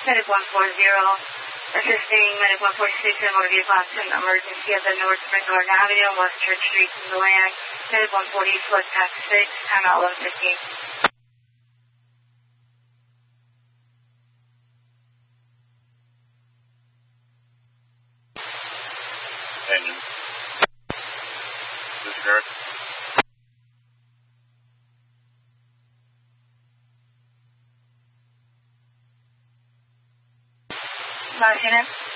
Medic 140, assisting Medic 146 and motor vehicle accident emergency at the North Spring Garden Avenue, West Church Street, Deland. Medic 140, foot past 6, timeout 11:15. Engine. Disregard. Lieutenant.